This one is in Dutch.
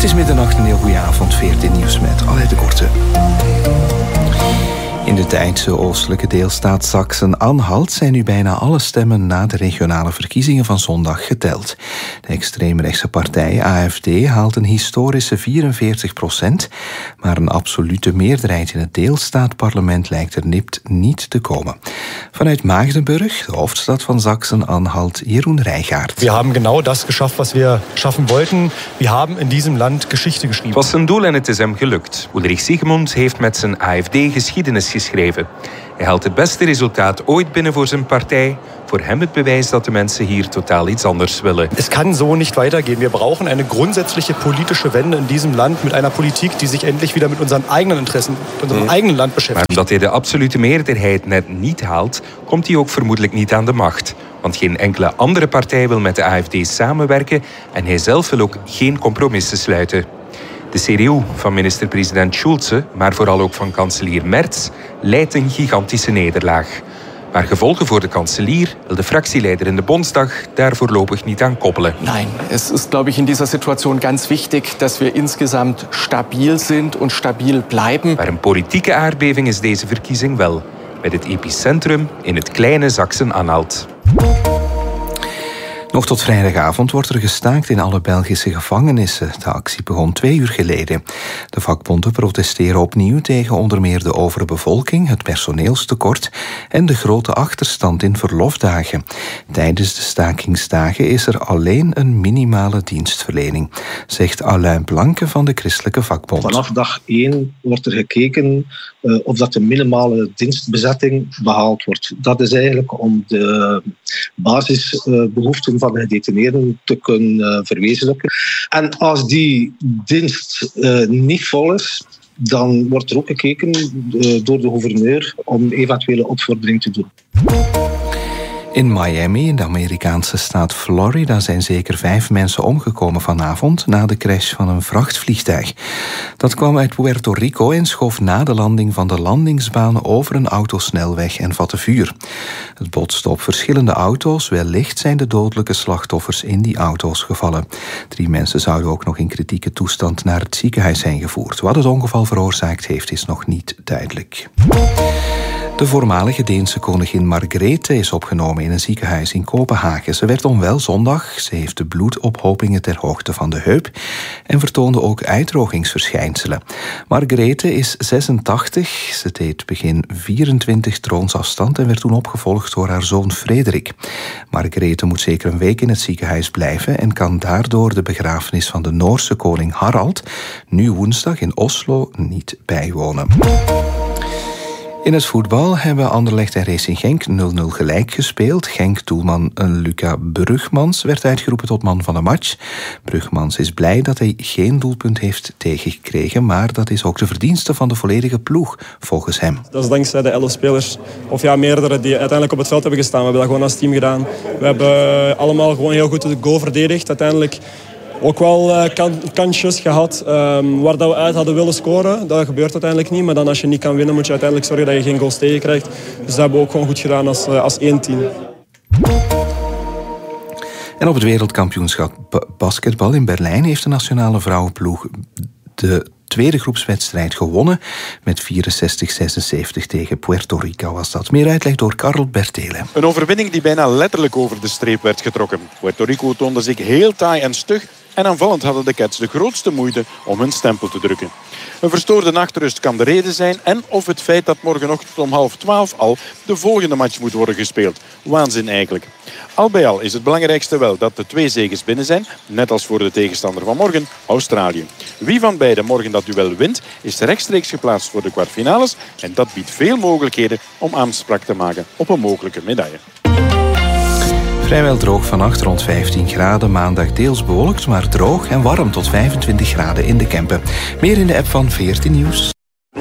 Het is middernacht, een heel goede avond. 14 nieuws met Alain de Korte. In de Duitse oostelijke deelstaat Sachsen-Anhalt zijn nu bijna alle stemmen na de regionale verkiezingen van zondag geteld. De extreemrechtse partij AfD haalt een historische 44%, maar een absolute meerderheid in het deelstaatparlement lijkt er nipt niet te komen. Vanuit Magdeburg, de hoofdstad van Sachsen-Anhalt, Jeroen Rijgaard. We hebben genau das geschafft wat we schaffen wollten. We hebben in diesem Land Geschichte geschreven. Het was zijn doel en het is hem gelukt. Ulrich Siegmund heeft met zijn AfD geschiedenis geschreven. Hij haalt het beste resultaat ooit binnen voor zijn partij. Voor hem het bewijs dat de mensen hier totaal iets anders willen. Het kan zo niet weitergehen. We brauchen eine grundsätzliche politische Wende in diesem Land met einer Politik die zich endlich wieder mit unseren eigenen Interessen, mit unserem eigenen Land beschäftigt. Maar omdat hij de absolute meerderheid net niet haalt, komt hij ook vermoedelijk niet aan de macht. Want geen enkele andere partij wil met de AfD samenwerken en hij zelf wil ook geen compromissen sluiten. De CDU van minister-president Schulze, maar vooral ook van kanselier Merz, leidt een gigantische nederlaag. Maar gevolgen voor de kanselier wil de fractieleider in de Bondsdag daar voorlopig niet aan koppelen. Nein, es ist, glaube ich, in dieser Situation ganz wichtig, dass wir insgesamt stabil sind und stabil bleiben. Maar een politieke aardbeving is deze verkiezing wel, met het epicentrum in het kleine Sachsen-Anhalt. Nog tot vrijdagavond wordt er gestaakt in alle Belgische gevangenissen. De actie begon 2 uur geleden. De vakbonden protesteren opnieuw tegen onder meer de overbevolking, het personeelstekort en de grote achterstand in verlofdagen. Tijdens de stakingsdagen is er alleen een minimale dienstverlening, zegt Alain Blanke van de Christelijke Vakbond. Vanaf dag 1 wordt er gekeken of dat de minimale dienstbezetting behaald wordt. Dat is eigenlijk om de basisbehoeften van de gedetineerden te kunnen verwezenlijken. En als die dienst niet vol is, dan wordt er ook gekeken door de gouverneur om eventuele opvordering te doen. In Miami, in de Amerikaanse staat Florida, zijn zeker 5 mensen omgekomen vanavond na de crash van een vrachtvliegtuig. Dat kwam uit Puerto Rico en schoof na de landing van de landingsbaan over een autosnelweg en vatte vuur. Het botste op verschillende auto's. Wellicht zijn de dodelijke slachtoffers in die auto's gevallen. 3 mensen zouden ook nog in kritieke toestand naar het ziekenhuis zijn gevoerd. Wat het ongeval veroorzaakt heeft, is nog niet duidelijk. De voormalige Deense koningin Margrethe is opgenomen in een ziekenhuis in Kopenhagen. Ze werd onwel zondag. Ze heeft de bloedophopingen ter hoogte van de heup en vertoonde ook uitdrogingsverschijnselen. Margrethe is 86. Ze deed begin 24 troonsafstand en werd toen opgevolgd door haar zoon Frederik. Margrethe moet zeker een week in het ziekenhuis blijven en kan daardoor de begrafenis van de Noorse koning Harald nu woensdag in Oslo niet bijwonen. In het voetbal hebben Anderlecht en Racing Genk 0-0 gelijk gespeeld. Genk-doelman Luca Brugmans werd uitgeroepen tot man van de match. Brugmans is blij dat hij geen doelpunt heeft tegengekregen, maar dat is ook de verdienste van de volledige ploeg, volgens hem. Dat is dankzij de 11 spelers, of ja, meerdere, die uiteindelijk op het veld hebben gestaan. We hebben dat gewoon als team gedaan. We hebben allemaal gewoon heel goed de goal verdedigd. Uiteindelijk ook wel kansjes gehad waar dat we uit hadden willen scoren. Dat gebeurt uiteindelijk niet. Maar dan als je niet kan winnen, moet je uiteindelijk zorgen dat je geen goals tegenkrijgt. Dus dat hebben we ook gewoon goed gedaan als één team. En op het wereldkampioenschap basketbal in Berlijn heeft de nationale vrouwenploeg de tweede groepswedstrijd gewonnen met 64-76 tegen Puerto Rico was dat. Meer uitleg door Karel Bertelen. Een overwinning die bijna letterlijk over de streep werd getrokken. Puerto Rico toonde zich heel taai en stug en aanvallend hadden de Cats de grootste moeite om hun stempel te drukken. Een verstoorde nachtrust kan de reden zijn en of het feit dat morgenochtend om 11:30 al de volgende match moet worden gespeeld. Waanzin eigenlijk. Al bij al is het belangrijkste wel dat de 2 zeges binnen zijn, net als voor de tegenstander van morgen, Australië. Wie van beiden morgen dat duel wint, is rechtstreeks geplaatst voor de kwartfinales en dat biedt veel mogelijkheden om aanspraak te maken op een mogelijke medaille. Vrijwel droog vannacht, rond 15 graden. Maandag deels bewolkt, maar droog en warm tot 25 graden in de Kempen. Meer in de app van 14 Nieuws.